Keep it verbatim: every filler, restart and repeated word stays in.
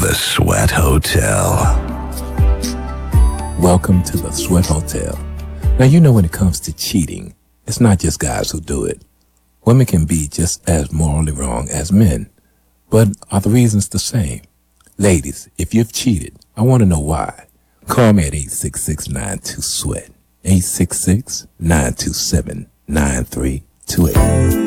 The Sweat Hotel. Welcome to the Sweat Hotel. Now, you know when it comes to cheating, it's not just guys who do it. Women can be just as morally wrong as men. But are the reasons the same? Ladies, if you've cheated, I want to know why. Call me at eight six six, nine two, SWEAT. eight six six, nine two seven, nine three two eight.